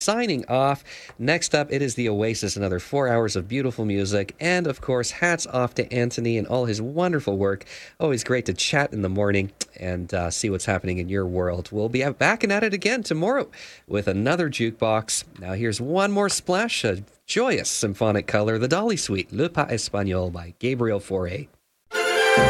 signing off. Next up, it is the Oasis, another 4 hours of beautiful music. And of course, hats off to Anthony and all his wonderful work. Always great to chat in the morning and see what's happening in your world. We'll be back and at it again tomorrow with another jukebox. Now, here's one more splash, a joyous symphonic color, the Dolly Suite, Le Pas Espagnol by Gabriel Fauré.